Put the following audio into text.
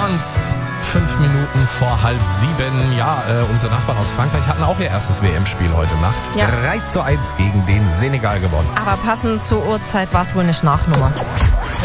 waren's 5 Minuten vor 6:30. Ja, unsere Nachbarn aus Frankreich hatten auch ihr erstes WM-Spiel heute Nacht. Ja. 3:1 gegen den Senegal gewonnen. Aber passend zur Uhrzeit war es wohl eine Schnarchnummer.